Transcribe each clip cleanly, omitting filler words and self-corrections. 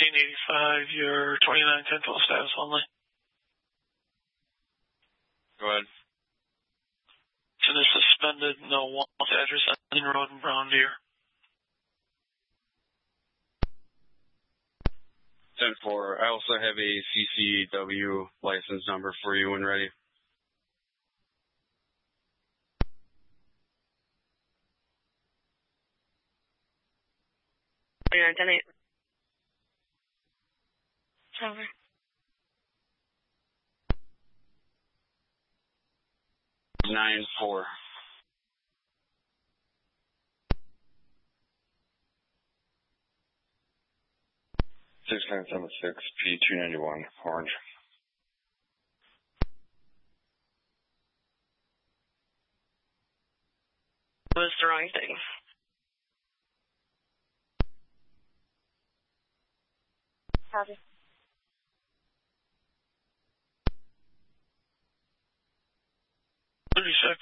1485, your 2910 total status only. Go ahead. To the suspended no want address on Road in Brown Deer. 10-4. I also have a CCW license number for you when ready. Yeah, 10-8. Over. 9-4. 6976 P291 Orange. Was the wrong thing. Copy. 36.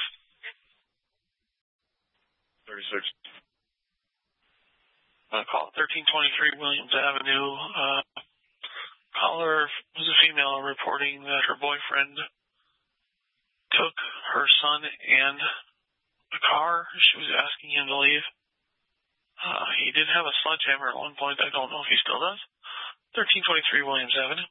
36. Call 1323 Williams Avenue. Caller was a female reporting that her boyfriend took her son and a car. She was asking him to leave. He did have a sledgehammer at one point. I don't know if he still does. 1323 Williams Avenue.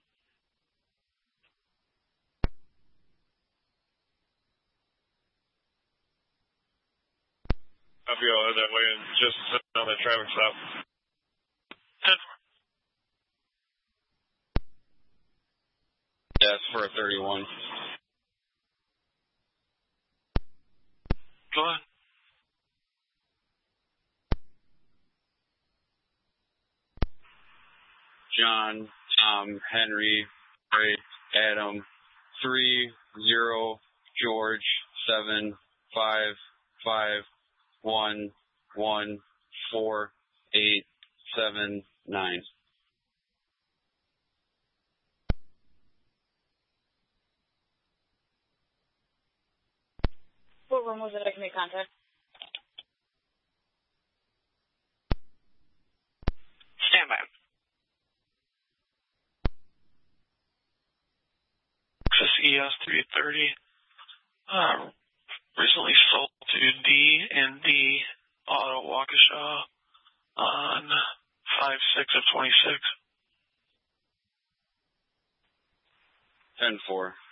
I'll be all that way and just on the traffic stop. 10-4. Yeah, it's for a 31. Go ahead. John, Tom, Henry, Ray, Adam, 30 George 7 5 5 1 1 4 8 7 9. What room was it I can make contact? Stand by. ES 330. Recently sold to D and D Auto Waukesha on 5/6 of 26. 10-4.